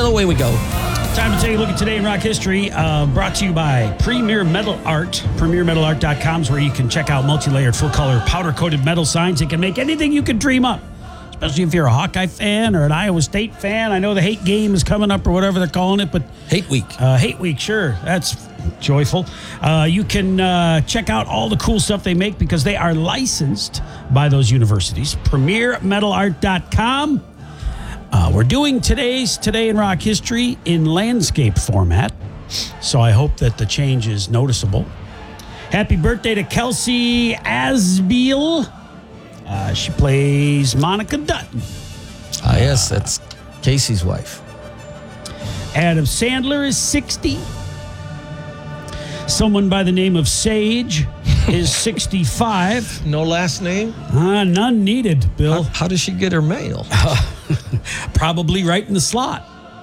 away we go. Time to take a look at Today in Rock History, brought to you by Premier Metal Art. PremierMetalArt.com is where you can check out multi-layered, full-color, powder-coated metal signs that can make anything you can dream up, especially if you're a Hawkeye fan or an Iowa State fan. I know the hate game is coming up or whatever they're calling it, but... Hate Week. Hate Week, sure. That's joyful. You can check out all the cool stuff they make because they are licensed by those universities. PremierMetalArt.com. We're doing today's Today in Rock History in landscape format, so I hope that the change is noticeable. Happy birthday to Kelsey Asbiel. She plays Monica Dutton. Yes, that's Casey's wife. Adam Sandler is 60. Someone by the name of Sage is 65. No last name? None needed, Bill. How does she get her mail? Probably right in the slot.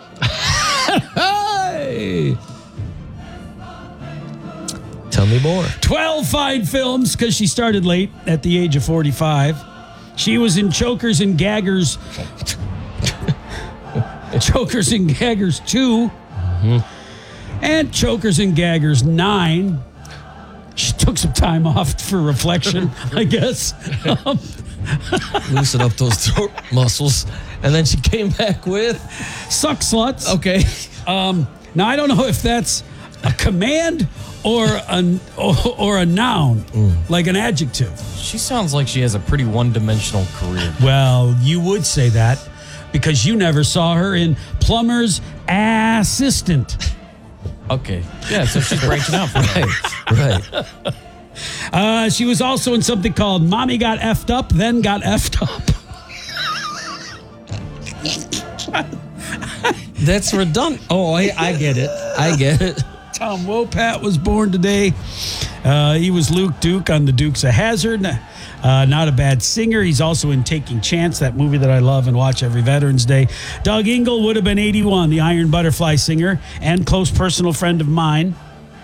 Hey! Tell me more. 12 fine films because she started late at the age of 45. She was in Chokers and Gaggers. Chokers and Gaggers 2. And Chokers and Gaggers 9. She took some time off for reflection, I guess. Loosen up those throat muscles. And then she came back with... Suck Sluts. Okay. Now, I don't know if that's a command or a noun, like an adjective. She sounds like she has a pretty one-dimensional career. Well, you would say that because you never saw her in Plumber's Assistant. Okay. Yeah, so she's branching out from that. Right. She was also in something called Mommy Got Effed Up, Then Got Effed Up. That's redundant. Oh, I get it. I get it. Tom Wopat was born today. He was Luke Duke on The Dukes of Hazzard. Not a bad singer. He's also in Taking Chance, that movie that I love and watch every Veterans Day. Doug Ingle would have been 81, the Iron Butterfly singer and close personal friend of mine.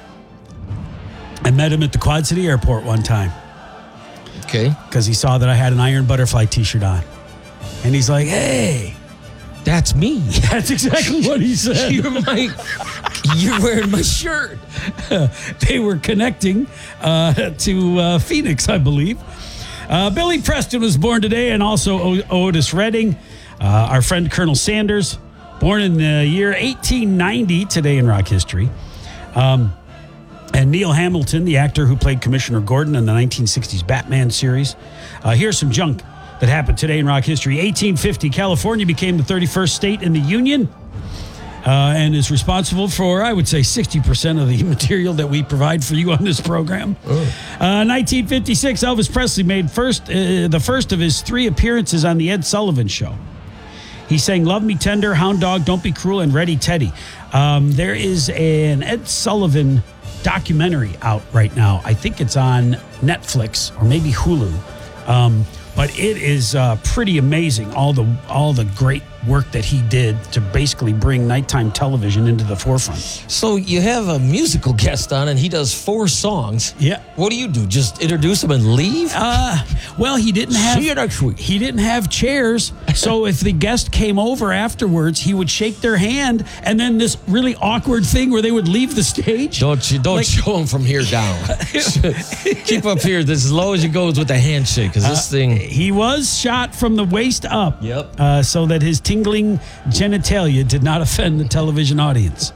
I met him at the Quad City Airport one time. Okay. Because he saw that I had an Iron Butterfly t-shirt on. And he's like, hey... That's me. That's exactly what he said. You're wearing my shirt. They were connecting to Phoenix, I believe. Billy Preston was born today, and also Otis Redding. Our friend Colonel Sanders, born in the year 1890, today in rock history. And Neil Hamilton, the actor who played Commissioner Gordon in the 1960s Batman series. Here's some junk that happened today in rock history. 1850, California became the 31st state in the Union and is responsible for, I would say, 60% of the material that we provide for you on this program. 1956, Elvis Presley made the first of his 3 appearances on The Ed Sullivan Show. He sang Love Me Tender, Hound Dog, Don't Be Cruel, and Ready Teddy. There is an Ed Sullivan documentary out right now. I think it's on Netflix or maybe Hulu. But it is pretty amazing, all the great work that he did to basically bring nighttime television into the forefront. So you have a musical guest on, and he does 4 songs. Yeah. What do? Just introduce him and leave? Well, he didn't have... See you next week. He didn't have chairs, so if the guest came over afterwards, he would shake their hand, and then this really awkward thing where they would leave the stage. Don't show him from here down. Keep up here as low as it goes with the handshake, because this thing... He was shot from the waist up. Yep. So that his tingling genitalia did not offend the television audience.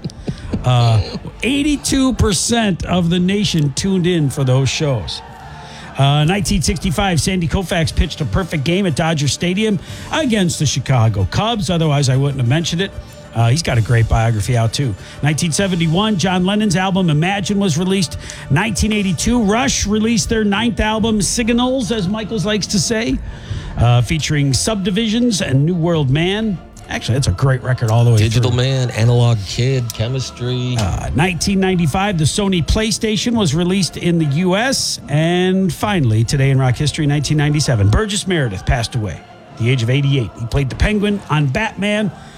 82% of the nation tuned in for those shows. 1965, Sandy Koufax pitched a perfect game at Dodger Stadium against the Chicago Cubs. Otherwise, I wouldn't have mentioned it. He's got a great biography out, too. 1971, John Lennon's album Imagine was released. 1982, Rush released their 9th album, Signals, as Michaels likes to say, featuring Subdivisions and New World Man. Actually, that's a great record all the way Digital through. Man, Analog Kid, Chemistry. 1995, the Sony PlayStation was released in the U.S. And finally, today in rock history, 1997, Burgess Meredith passed away at the age of 88. He played the Penguin on Batman.